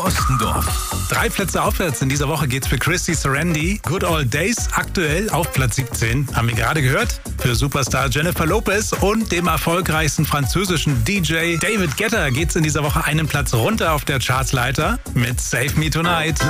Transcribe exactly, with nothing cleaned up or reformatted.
Ostendorf. Drei Plätze aufwärts in dieser Woche geht's für Christy Serendi. Good Old Days, aktuell auf Platz siebzehn. Haben wir gerade gehört. Für Superstar Jennifer Lopez und dem erfolgreichsten französischen D J David Guetta geht's in dieser Woche einen Platz runter auf der Chartsleiter mit Save Me Tonight.